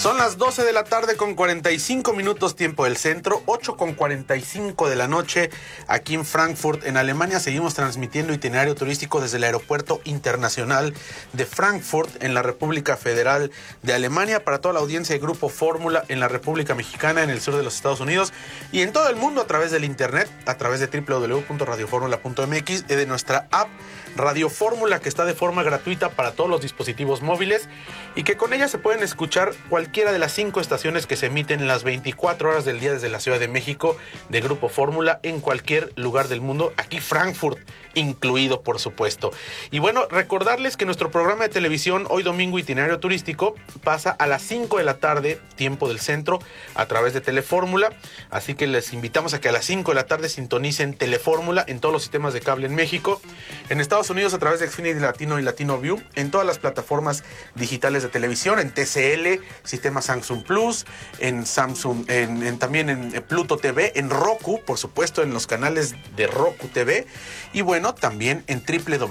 Son las 12 de la tarde con 45 minutos tiempo del centro, 8 con 45 de la noche aquí en Frankfurt, en Alemania. Seguimos transmitiendo itinerario turístico desde el Aeropuerto Internacional de Frankfurt en la República Federal de Alemania para toda la audiencia de Grupo Fórmula en la República Mexicana, en el sur de los Estados Unidos y en todo el mundo a través del internet, a través de www.radioformula.mx y de nuestra app Radio Fórmula, que está de forma gratuita para todos los dispositivos móviles y que con ella se pueden escuchar cualquiera de las 5 estaciones que se emiten en las 24 horas del día desde la Ciudad de México de Grupo Fórmula en cualquier lugar del mundo, aquí Frankfurt incluido, por supuesto. Y bueno, recordarles que nuestro programa de televisión Hoy Domingo Itinerario Turístico pasa a las 5 de la tarde, tiempo del centro, a través de Telefórmula, así que les invitamos a que a las 5 de la tarde sintonicen Telefórmula en todos los sistemas de cable en México, en Estados Unidos a través de Xfinity Latino y Latino View, en todas las plataformas digitales de televisión, en TCL, sistema Samsung Plus, en Samsung, también en Pluto TV, en Roku, por supuesto, en los canales de Roku TV, y bueno, también en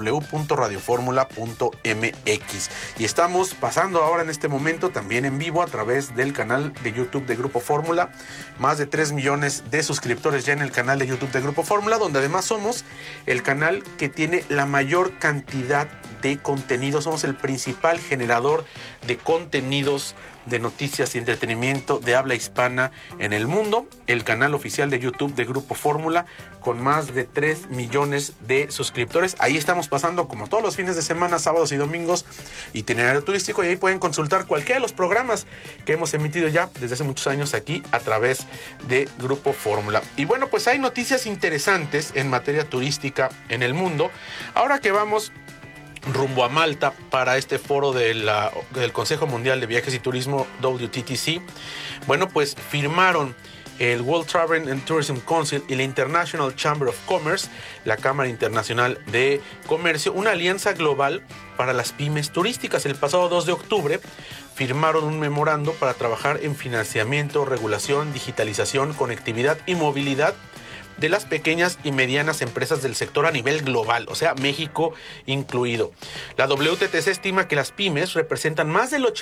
www.radioformula.mx. Y estamos pasando ahora en este momento también en vivo a través del canal de YouTube de Grupo Fórmula. Más de 3 millones de suscriptores ya en el canal de YouTube de Grupo Fórmula, donde además somos el canal que tiene la mayor cantidad de contenido. Somos el principal generador de contenidos de noticias y entretenimiento de habla hispana en el mundo, el canal oficial de YouTube de Grupo Fórmula con más de 3 millones de suscriptores. Ahí estamos pasando como todos los fines de semana, sábados y domingos, itinerario turístico, y ahí pueden consultar cualquiera de los programas que hemos emitido ya desde hace muchos años aquí a través de Grupo Fórmula. Y bueno, pues hay noticias interesantes en materia turística en el mundo. Ahora que vamos rumbo a Malta para este foro del Consejo Mundial de Viajes y Turismo, WTTC, bueno, pues firmaron el World Travel and Tourism Council y la International Chamber of Commerce, la Cámara Internacional de Comercio, una alianza global para las pymes turísticas. El pasado 2 de octubre firmaron un memorando para trabajar en financiamiento, regulación, digitalización, conectividad y movilidad de las pequeñas y medianas empresas del sector a nivel global, o sea, México incluido. La WTTC estima que las pymes representan más del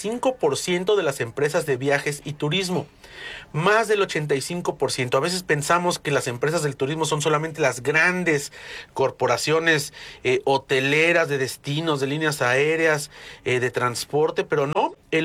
85% de las empresas de viajes y turismo. Más del 85%. A veces pensamos que las empresas del turismo son solamente las grandes corporaciones hoteleras, de destinos, de líneas aéreas, de transporte, pero no. El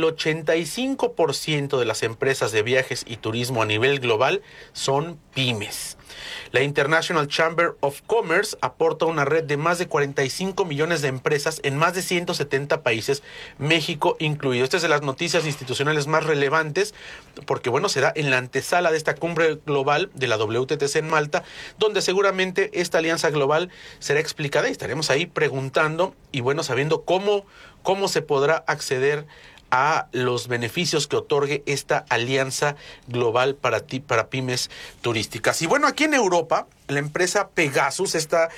85% de las empresas de viajes y turismo a nivel global son pymes. La International Chamber of Commerce aporta una red de más de 45 millones de empresas en más de 170 países, México incluido. Esta es de las noticias institucionales más relevantes porque, bueno, se da en la antesala de esta cumbre global de la WTTC en Malta, donde seguramente esta alianza global será explicada y estaremos ahí preguntando y, bueno, sabiendo cómo se podrá acceder a los beneficios que otorgue esta alianza global para pymes turísticas. Y bueno, aquí en Europa, la empresa Pegasus, esta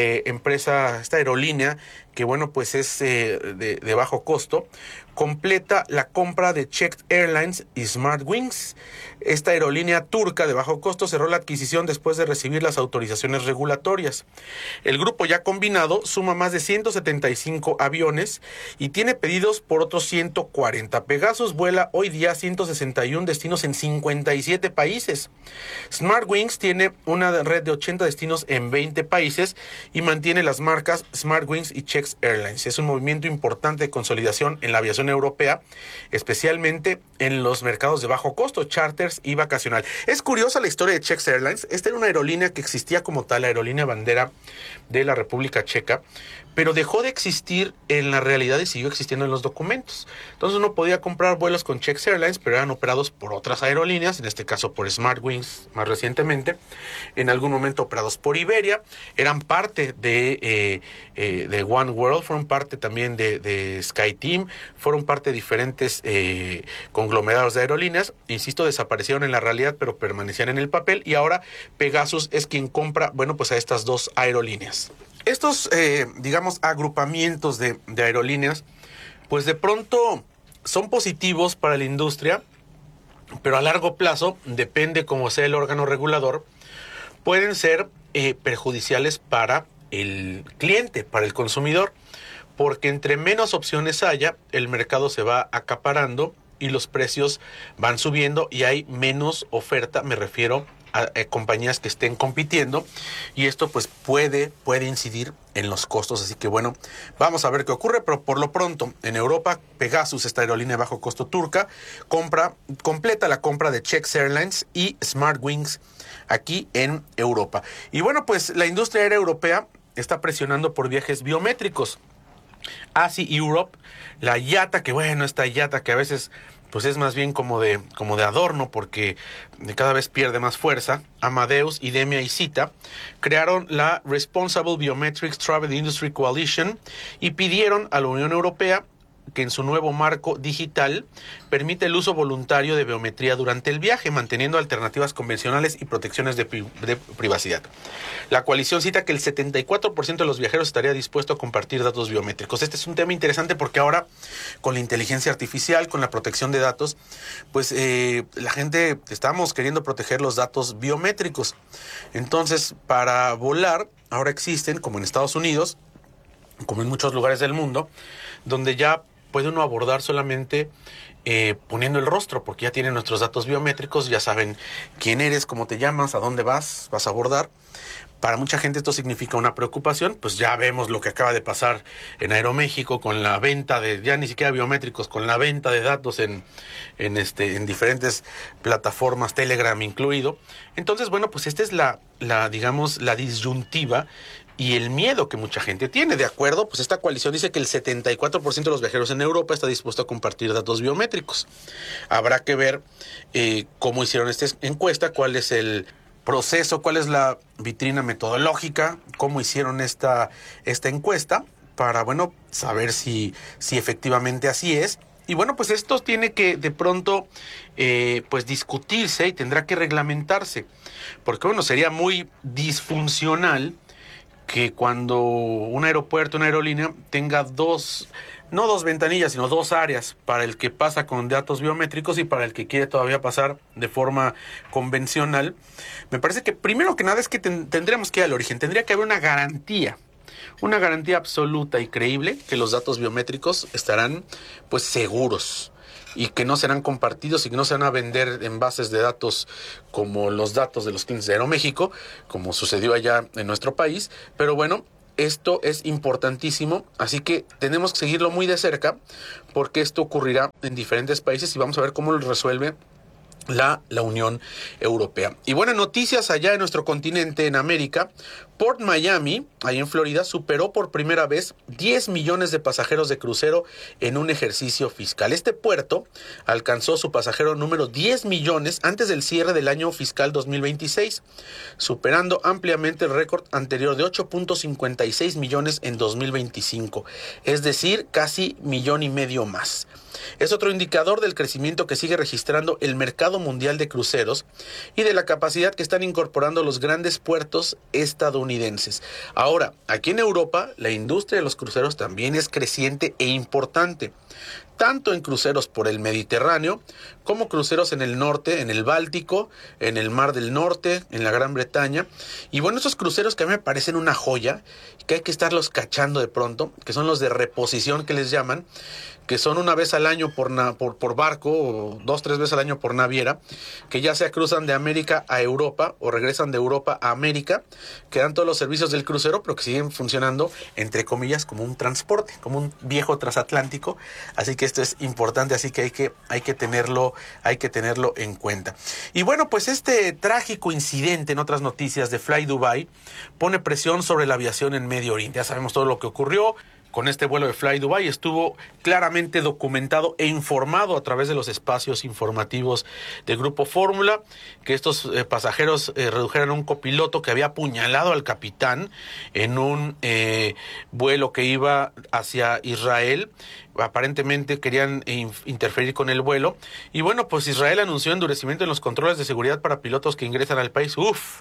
aerolínea que, bueno, pues es de bajo costo, completa la compra de Czech Airlines y SmartWings. Esta aerolínea turca de bajo costo cerró la adquisición después de recibir las autorizaciones regulatorias. El grupo ya combinado suma más de 175 aviones y tiene pedidos por otros 140. Pegasus vuela hoy día 161 destinos en 57 países. SmartWings tiene una red de 80 destinos en 20 países y mantiene las marcas SmartWings y Czech Airlines. Es un movimiento importante de consolidación en la aviación europea, especialmente en los mercados de bajo costo, charters y vacacional. Es curiosa la historia de Czech Airlines. Esta era una aerolínea que existía como tal, la aerolínea bandera de la República Checa, pero dejó de existir en la realidad y siguió existiendo en los documentos. Entonces uno podía comprar vuelos con Czech Airlines, pero eran operados por otras aerolíneas, en este caso por SmartWings más recientemente, en algún momento operados por Iberia, eran parte de One World, fueron parte también de SkyTeam, fueron parte de diferentes conglomerados de aerolíneas, insisto, desaparecieron en la realidad, pero permanecían en el papel, y ahora Pegasus es quien compra, bueno, pues a estas dos aerolíneas. Estos, agrupamientos de aerolíneas, pues de pronto son positivos para la industria, pero a largo plazo, depende cómo sea el órgano regulador, pueden ser perjudiciales para el cliente, para el consumidor, porque entre menos opciones haya, el mercado se va acaparando y los precios van subiendo y hay menos oferta, me refiero a compañías que estén compitiendo, y esto pues puede incidir en los costos. Así que bueno, vamos a ver qué ocurre, pero por lo pronto en Europa, Pegasus, esta aerolínea de bajo costo turca, completa la compra de Czech Airlines y SmartWings aquí en Europa. Y bueno, pues la industria aérea europea está presionando por viajes biométricos. Asi Europe, la IATA, que bueno, esta IATA que a veces pues es más bien como de adorno, porque cada vez pierde más fuerza. Amadeus, Idemia y Cita crearon la Responsible Biometrics Travel Industry Coalition y pidieron a la Unión Europea que en su nuevo marco digital permite el uso voluntario de biometría durante el viaje, manteniendo alternativas convencionales y protecciones de privacidad. La coalición cita que el 74% de los viajeros estaría dispuesto a compartir datos biométricos. Este es un tema interesante porque ahora, con la inteligencia artificial, con la protección de datos, pues la gente estamos queriendo proteger los datos biométricos. Entonces, para volar, ahora existen, como en Estados Unidos, como en muchos lugares del mundo, donde ya puede uno abordar solamente poniendo el rostro, porque ya tienen nuestros datos biométricos, ya saben quién eres, cómo te llamas, a dónde vas a abordar. Para mucha gente esto significa una preocupación, pues ya vemos lo que acaba de pasar en Aeroméxico con la venta de, ya ni siquiera biométricos, con la venta de datos en diferentes plataformas, Telegram incluido. Entonces, bueno, pues esta es digamos, la disyuntiva y el miedo que mucha gente tiene. De acuerdo, pues esta coalición dice que el 74% de los viajeros en Europa está dispuesto a compartir datos biométricos. Habrá que ver cómo hicieron esta encuesta, cuál es el proceso, cuál es la vitrina metodológica, cómo hicieron esta encuesta, para, bueno, saber si efectivamente así es. Y bueno, pues esto tiene que de pronto pues discutirse y tendrá que reglamentarse, porque bueno, sería muy disfuncional que cuando un aeropuerto, una aerolínea tenga no dos ventanillas, sino dos áreas, para el que pasa con datos biométricos y para el que quiere todavía pasar de forma convencional. Me parece que primero que nada es que tendríamos que ir al origen, tendría que haber una garantía absoluta y creíble que los datos biométricos estarán pues seguros y que no serán compartidos y que no se van a vender en bases de datos como los datos de los clientes de Aeroméxico, como sucedió allá en nuestro país. Pero bueno, esto es importantísimo, así que tenemos que seguirlo muy de cerca, porque esto ocurrirá en diferentes países y vamos a ver cómo lo resuelve la Unión Europea. Y buenas noticias allá en nuestro continente, en América. Port Miami, ahí en Florida, superó por primera vez 10 millones de pasajeros de crucero en un ejercicio fiscal. Este puerto alcanzó su pasajero número 10 millones antes del cierre del año fiscal 2026, superando ampliamente el récord anterior de 8.56 millones en 2025, es decir, casi 1,5 millones más. Es otro indicador del crecimiento que sigue registrando el mercado mundial de cruceros y de la capacidad que están incorporando los grandes puertos estadounidenses. Ahora, aquí en Europa, la industria de los cruceros también es creciente e importante, tanto en cruceros por el Mediterráneo como cruceros en el norte, en el Báltico, en el Mar del Norte, en la Gran Bretaña. Y bueno, esos cruceros que a mí me parecen una joya, que hay que estarlos cachando de pronto, que son los de reposición que les llaman, que son una vez al año por barco, o 2-3 veces al año por naviera, que ya sea cruzan de América a Europa o regresan de Europa a América, que dan todos los servicios del crucero, pero que siguen funcionando, entre comillas, como un transporte, como un viejo transatlántico. Así que esto es importante, así que hay que tenerlo en cuenta. Y bueno, pues este trágico incidente, en otras noticias, de Fly Dubai, pone presión sobre la aviación en Medio Oriente. Ya sabemos todo lo que ocurrió con este vuelo de Fly Dubai, estuvo claramente documentado e informado a través de los espacios informativos del Grupo Fórmula, que estos pasajeros redujeron a un copiloto que había apuñalado al capitán en un vuelo que iba hacia Israel. Aparentemente querían interferir con el vuelo. Y bueno, pues Israel anunció endurecimiento en los controles de seguridad para pilotos que ingresan al país.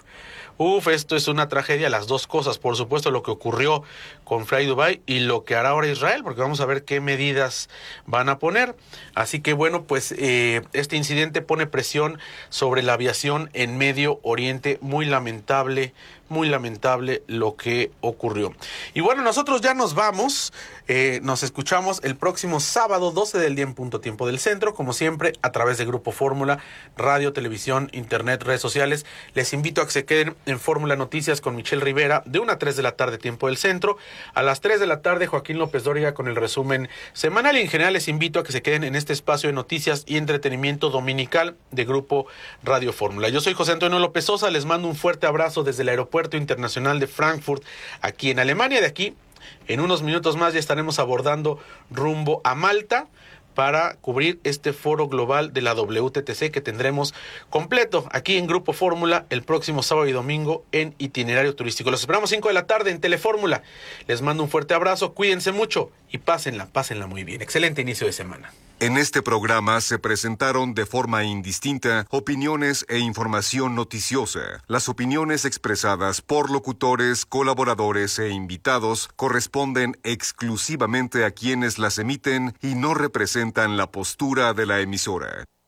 Esto es una tragedia, las dos cosas. Por supuesto, lo que ocurrió con Fly Dubai y lo que hará ahora Israel, porque vamos a ver qué medidas van a poner. Así que bueno, pues este incidente pone presión sobre la aviación en Medio Oriente, muy lamentable muy lamentable lo que ocurrió. Y bueno, nosotros ya nos vamos. Nos escuchamos el próximo sábado, 12 del día en punto tiempo del centro, como siempre, a través de Grupo Fórmula, radio, televisión, internet, redes sociales. Les invito a que se queden en Fórmula Noticias con Michelle Rivera, de 1 a 3 de la tarde, tiempo del centro. A las 3 de la tarde, Joaquín López Dóriga con el resumen semanal. Y en general les invito a que se queden en este espacio de noticias y entretenimiento dominical de Grupo Radio Fórmula. Yo soy José Antonio López Sosa, les mando un fuerte abrazo desde el Aeropuerto Internacional de Frankfurt, aquí en Alemania. De aquí, en unos minutos más, ya estaremos abordando rumbo a Malta para cubrir este foro global de la WTTC que tendremos completo aquí en Grupo Fórmula el próximo sábado y domingo en Itinerario Turístico. Los esperamos 5 de la tarde en Telefórmula. Les mando un fuerte abrazo, cuídense mucho y pásenla muy bien. Excelente inicio de semana. En este programa se presentaron de forma indistinta opiniones e información noticiosa. Las opiniones expresadas por locutores, colaboradores e invitados corresponden exclusivamente a quienes las emiten y no representan la postura de la emisora.